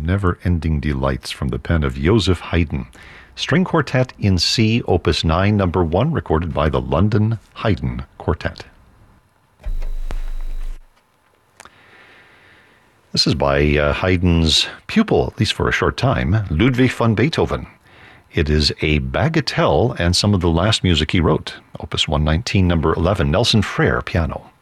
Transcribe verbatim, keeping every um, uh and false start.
never-ending delights from the pen of Joseph Haydn. String Quartet in C, Opus nine, number one, recorded by the London Haydn Quartet. This is by uh, Haydn's pupil, at least for a short time, Ludwig van Beethoven. It is a bagatelle and some of the last music he wrote. Opus one nineteen, number eleven, Nelson Frere, piano.